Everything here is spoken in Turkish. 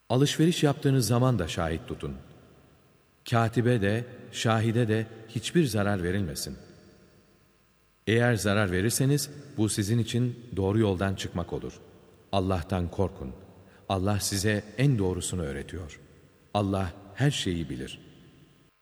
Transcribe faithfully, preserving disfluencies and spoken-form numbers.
Alışveriş yaptığınız zaman da şahit tutun. Katibe de, şahide de hiçbir zarar verilmesin. Eğer zarar verirseniz bu sizin için doğru yoldan çıkmak olur. Allah'tan korkun. Allah size en doğrusunu öğretiyor. Allah her şeyi bilir.